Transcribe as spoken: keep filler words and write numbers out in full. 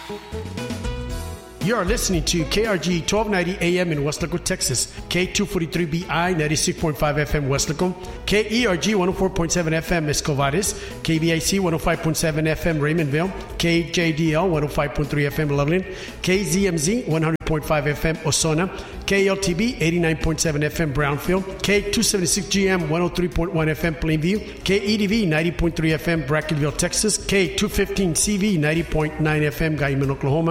You are listening to K R G twelve ninety A M in Weslaco, Texas, K two forty-three B I ninety-six point five F M Weslaco, K E R G one oh four point seven F M Escovares, K V I C one oh five point seven F M Raymondville, K J D L one oh five point three F M Loveland, K Z M Z one hundred point five F M Osona, K L T B eighty-nine point seven F M Brownfield, K two seventy-six G M one oh three point one F M Plainview, K E D V ninety point three F M Brackettville, Texas, K two fifteen C V ninety point nine F M Guyman, Oklahoma,